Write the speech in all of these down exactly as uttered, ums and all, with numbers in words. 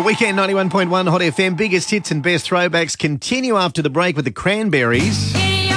Weekend ninety-one point one Hot F M. Biggest hits and best throwbacks continue after the break with the Cranberries.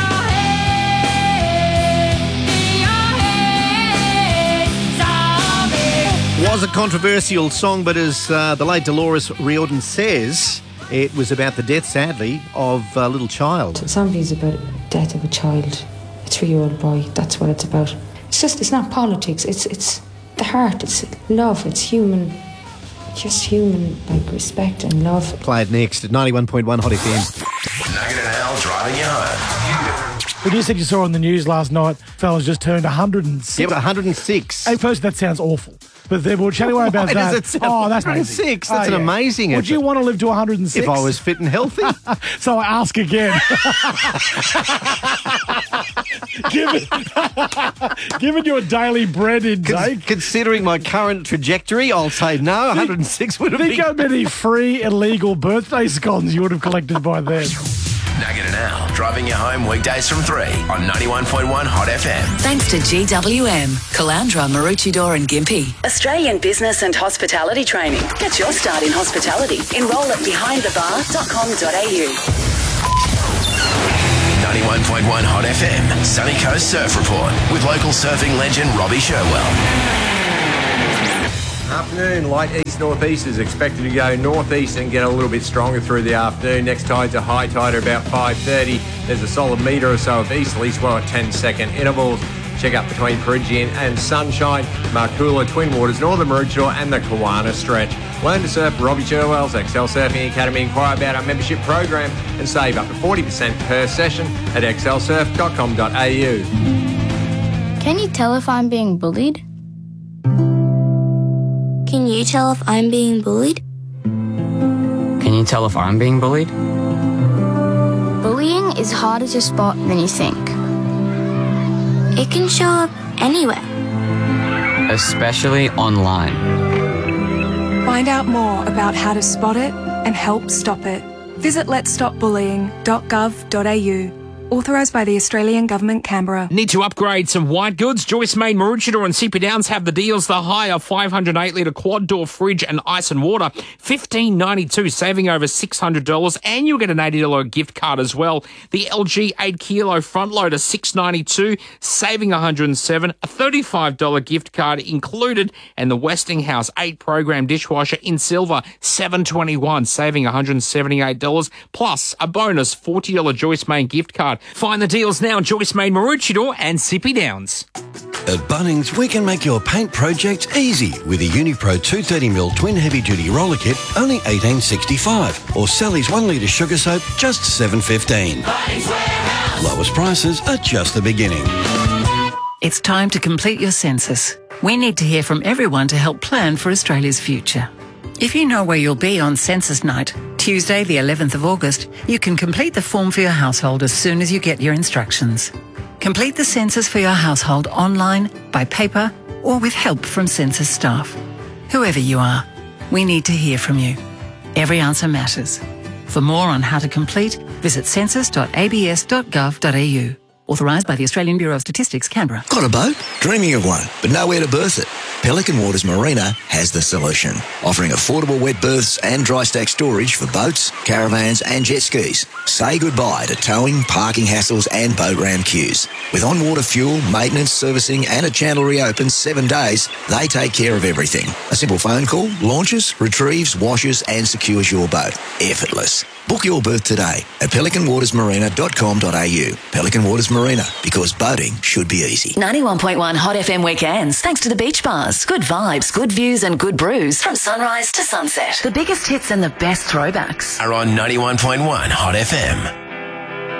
Was a controversial song, but as uh, the late Dolores Riordan says, it was about the death, sadly, of a little child. Somebody's about the death of a child, a three-year-old boy. That's what it's about. It's just, it's not politics. It's it's the heart. It's love. It's human, just human, like respect and love. Play it next at ninety-one point one Hot F M. Nugget and Al driving you home. But you said you saw on the news last night, fellas just turned one hundred and six. Yeah, but one hundred and six. Hey, first, that sounds awful. But then we'll chat away about Why that. does it sound Oh, that's one hundred and amazing. six? That's Oh, an yeah. amazing Would effort. you want to live to one hundred and six? If I was fit and healthy. So I ask again. given, given your daily bread intake. Con- considering my current trajectory, I'll say no. one hundred and six would have Think been. how many free illegal birthday scones you would have collected by then. Nugget and Al driving you home weekdays from three on ninety-one point one Hot F M. Thanks to G W M, Calandra, Maroochydore and Gympie. Australian Business and Hospitality Training. Get your start in hospitality. Enrol at behind the bar dot com dot a u. ninety-one point one Hot F M, Sunny Coast Surf Report with local surfing legend Robbie Sherwell. Afternoon, light east-northeast is expected to go northeast and get a little bit stronger through the afternoon. Next tide to high tide are about five thirty. There's a solid metre or so of easterlies, well at ten second intervals. Check up between Peregian and Sunshine, Markoola, Twin Waters, Northern Maroochydore and the Kawana stretch. Learn to surf Robbie Sherwell's Excel Surfing Academy. Inquire about our membership program and save up to forty percent per session at excel surf dot com dot a u. Can you tell if I'm being bullied? Can you tell if I'm being bullied? Can you tell if I'm being bullied? Bullying is harder to spot than you think. It can show up anywhere. Especially online. Find out more about how to spot it and help stop it. Visit lets stop bullying dot gov dot a u. Authorised by the Australian Government, Canberra. Need to upgrade some white goods? Joyce Main, Maroochydore and C P Downs have the deals. The higher five hundred eight litre quad door fridge and ice and water, fifteen ninety-two, saving over six hundred dollars, and you'll get an eighty dollars gift card as well. The L G eight kilo front loader, six ninety-two, saving one hundred seven dollars, a thirty-five dollars gift card included, and the Westinghouse eight program dishwasher in silver, seven twenty-one, saving one hundred seventy-eight dollars, plus a bonus forty dollars Joyce Main gift card. Find the deals now, Joyce Main, Maroochydore and C P Downs. At Bunnings, we can make your paint project easy with a Unipro two thirty mil twin heavy-duty roller kit, only eighteen sixty-five, or Sally's one litre sugar soap, just seven fifteen. Lowest prices are just the beginning. It's time to complete your census. We need to hear from everyone to help plan for Australia's future. If you know where you'll be on census night, Tuesday the eleventh of August, you can complete the form for your household as soon as you get your instructions. Complete the census for your household online, by paper, or with help from census staff. Whoever you are, we need to hear from you. Every answer matters. For more on how to complete, visit census dot a b s dot gov dot a u. Authorised by the Australian Bureau of Statistics, Canberra. Got a boat? Dreaming of one, but nowhere to berth it? Pelican Waters Marina has the solution, offering affordable wet berths and dry stack storage for boats, caravans and jet skis. Say goodbye to towing, parking hassles and boat ramp queues. With on-water fuel, maintenance, servicing and a channel reopened seven days, they take care of everything. A simple phone call, launches, retrieves, washes and secures your boat. Effortless. Book your berth today at pelican waters marina dot com dot a u. Pelican Waters Marina, because boating should be easy. ninety-one point one Hot F M weekends, thanks to the beach bars. Good vibes, good views and good brews from sunrise to sunset. The biggest hits and the best throwbacks Are on ninety-one point one Hot F M.